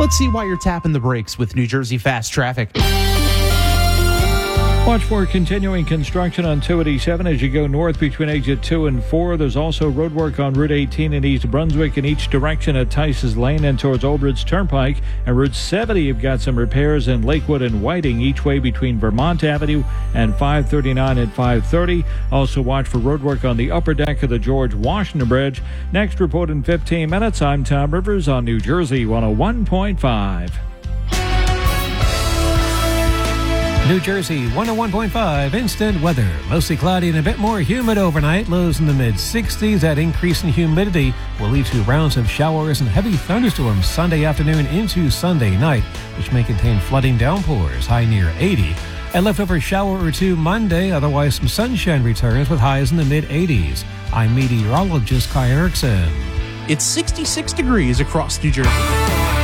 Let's see why you're tapping the brakes with New Jersey Fast Traffic. Watch for continuing construction on 287 as you go north between exit 2 and 4. There's also road work on Route 18 in East Brunswick in each direction at Tice's Lane and towards Old Bridge Turnpike. And Route 70, you've got some repairs in Lakewood and Whiting each way between Vermont Avenue and 539 and 530. Also watch for road work on the upper deck of the George Washington Bridge. Next report in 15 minutes. I'm Tom Rivers on New Jersey 101.5. New Jersey 101.5 instant weather. Mostly cloudy and a bit more humid overnight. Lows in the mid-60s. That increase in humidity will lead to rounds of showers and heavy thunderstorms Sunday afternoon into Sunday night, which may contain flooding downpours, high near 80. A leftover shower or two Monday. Otherwise, some sunshine returns with highs in the mid-80s. I'm meteorologist Kai Erickson. It's 66 degrees across New Jersey.